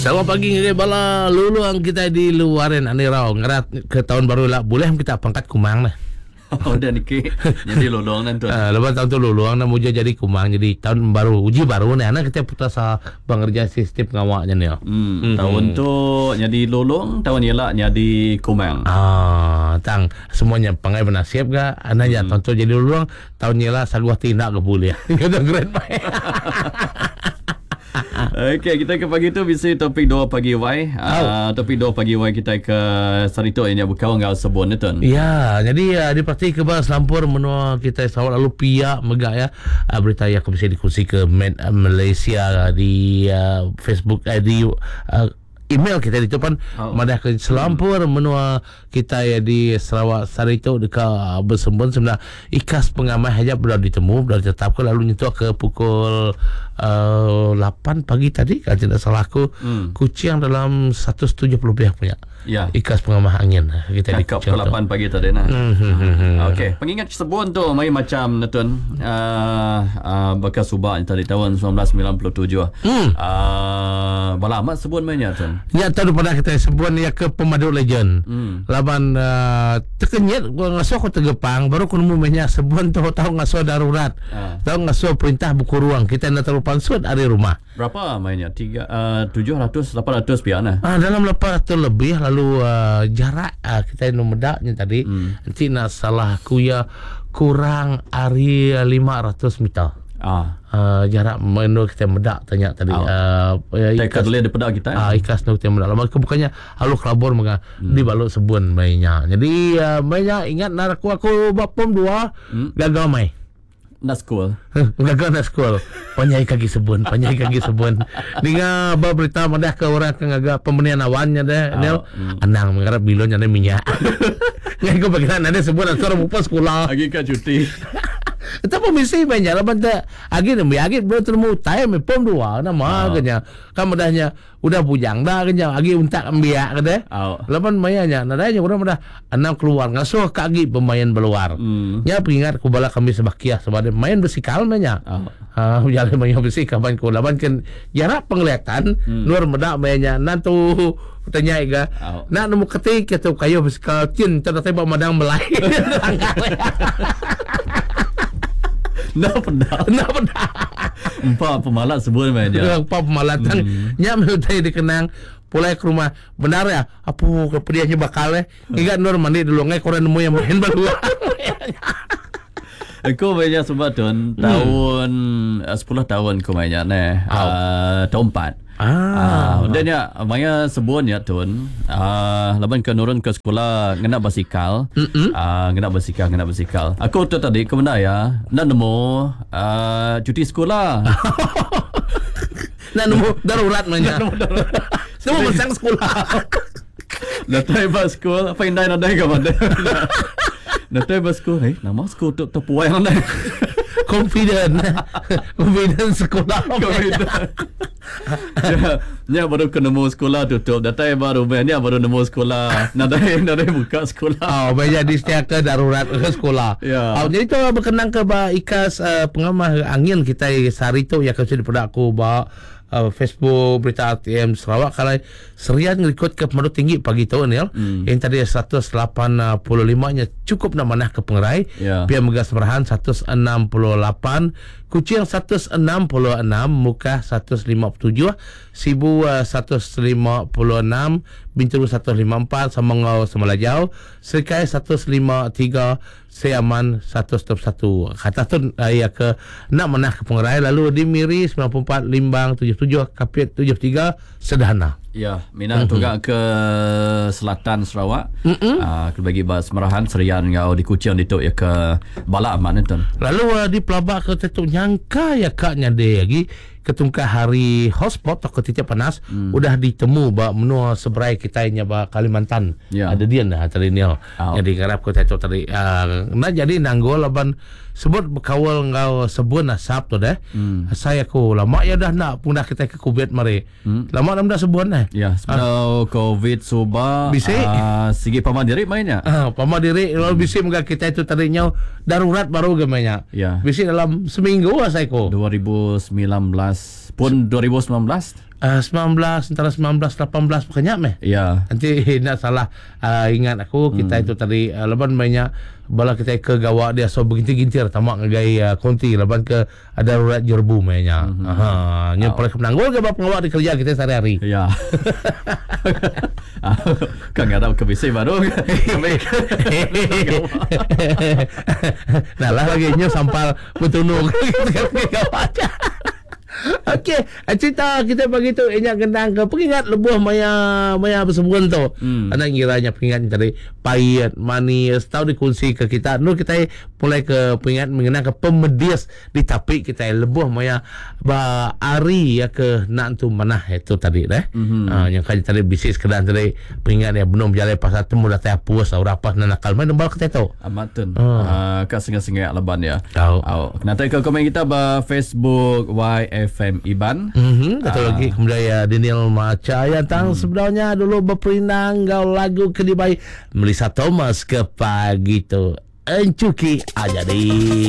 Selamat pagi ngagai bala luluang kita di luaran ani raw ngarat ke tahun baru lah boleh kita pangkat kumang nah. Oh dah niki jadi luluang nanti. Lepas tahun tu luluang nak muja jadi kumang jadi tahun baru uji baru ni anak kita putar sa pengerja sistem pengawaknya ni. Tahun tu jadi luluang tahun ialah jadi kumang. Tang semuanya pangai bernasib ga anak ya tahun tu jadi luluang tahun ialah saguah tindak ke boleh. Kita grand mai. Okey, kita ke pagi tu bisa topik 2 pagi Y. Topik 2 pagi Y kita ke sarito yang berkawan dengan sebon tu. Ya, jadi dipastikan ke bahas Lampur menua kita sawal lalu pihak megak ya berita yang bisa dikongsi ke Malaysia di Facebook di email kita di depan madah ke Selampur menua kita ya di Sarawak Sarito dekat bersembun sebenarnya ikas pengamai hajab sudah ditemu sudah ditetapkan lalu nyentuh ke pukul 8 pagi tadi kalau tidak salah aku kucing dalam 170 pihak punya ikas pengamai angin kita di pukul 8 pagi tadi nah. Okey, pengingat sebon tu mai macam netun bekas subak tadi tahun 1997 bala amat sebon mainnya tu. Ya tahu pada kita sebut ya ke Pemadu Legend. Laban terkenyit gua ngasuh ko tegepang baru ku nemu mainnya sebut tahu ngasuh darurat. Tahu ngasuh perintah buku ruang kita nak taruh pansut ada rumah. Berapa mainnya? 700 800 pian nah. Dalam 800 lebih lalu jarak kita nomedaknya tadi nanti nak salah aku ya kurang hari 500 meter. Jarak menurut kita medak tanya tadi ikas boleh daripada kita ikas nak kita medak lama bukannya halu kelabor maka di balok sebun mainnya jadi mainnya ingat naraku aku bapom 2 gagal mai nak school gagal nak school panjai kaki sebun dengan berita madah ke orang ke ngaga pembenian awannya deh anang mengharap bilonnya ada minyak ngai ko bagian ada sebun asal bupa sekolah lagi ka cuti. Kita pun mesti banyak lah benda. Agi belum termu time pom 2 nama kenya. Kan medahnya udah bujang dah kenya. Agi untak ambiak kede. Lapan mayanya nadanya kurang mudah enam keluar ngasuh kaki pemain beluar. Ya pengingat ku bala kami sebakia sebab main bersikal mayanya. Jalan main bersikal kapan ku laban kan jarak penglihatan luar medak mayanya nantu tanya iga. Nak nemu ketik atau kayu bersikal cin terdapat madang belai. Nak pernah. Empat pemalat sebut main dia. Empat pemalatan. Nyam tadi dikenang pulai ke rumah. Benar ya? Apa kepediannya bakal Ingat nur mandi dulu ngai korang nemu yang main baru. Aku banyak sebab tahun 10 tahun aku banyak tahun 4. Dan ya banyak sebun ya tun. Laban ke nurun ke sekolah ngena basikal. Ngena basikal. Aku tu tadi ke mana ya? Nak nemu cuti sekolah. Nak nemu darurat mana? Semua bersang sekolah. Natai bas sekolah, apa indai nadai ke mana? Natai bas sekolah, nama sekolah tu terpuai mana? Confident sekolah. Nya baru nemu sekolah tutup. Datai baru nya baru nemu sekolah. Nadai buka sekolah. Banyak disediakan darurat ke sekolah. Jadi tu berkenang ke ikas pengamah angin kita Sarito yang kasi daripada aku Facebook berita RTM Sarawak kalau serian ngikut ke Pemadu Tinggi pagi tahun ya. Yang tadi 185 nya cukup nak manah ke pengerai. Biar Megas Merahan 168, Kuching 166, Muka 157, Sibu 156, Bintulu 154, Samangau Semalajau, Serkai 153, Seaman 101. Kata tu ya ke nak menah ke pengerai lalu di Miri 94, Limbang 77, Kapit 73, Sedana. Ya, minat juga ke selatan Sarawak. Ke bagi bas Merahan serian ngau di Kuching dituk ya ke Balak Aman itu. Lalu di Pelabak ke tetuk nyangka ya kaknya dia lagi ketungkah hari hotspot atau titik panas udah ditemu menua seberai kita Kalimantan. Ada dia dah tadi ni. Jadi garap ko tetuk tadi. Nah jadi nanggol laban sebut berkawal ngau sebun asap tu deh. Saya ko lama ya dah nak pundah kita ke Covid mari. Lama dah sebun Ya, sebelum COVID suba segi pamadiri mainnya. Pamadiri lalu bisi muka kita itu tadinya darurat baru gemanya. Ya. Bisi dalam seminggu saya ko. 2019 pun 2019 antara 19 18 makanya meh. Ya. Nanti nak salah ingat aku kita itu tadi leban banyak bala kita ke gawak dia so begintir-gintir tamak ngagai konti leban ke ada darurat jerbu mainnya. Nya pernah menanggul ke pengawak di kerja kita sehari-hari. Ya. Kan ada kebisi baru. Nah lah lagi nya sampal betunuk gawak. Okey, cerita kita begitu ingat gendang ke pengingat lebuh maya bersebun tu. Anak ngiranya pengingat tadi pahit, manis, tahu dikunci ke kita. Nur kita mulai ke pengingat mengenang ke pemedias di tapi kita lebuh maya ba ari ya ke nak tu manah itu tadi deh. Yang kan tadi bisnis kedan tadi pengingat ya belum jalan pasal temu dah tak puas ora pas nakal main bal kita tu. Amatun. Ka singa-singa leban ya. Tahu. Nanti ke komen kita ba Facebook YFM Iban. Kata lagi kemudian Daniel Maca yang tang sebenarnya dulu berperinang gau lagu kedibai Melissa Thomas ke pagi tu encuki aja di